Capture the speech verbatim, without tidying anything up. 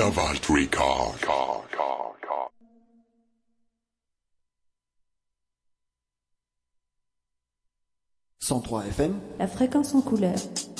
Wunderwald Record. Car, car, car. cent trois F M. La fréquence en couleur.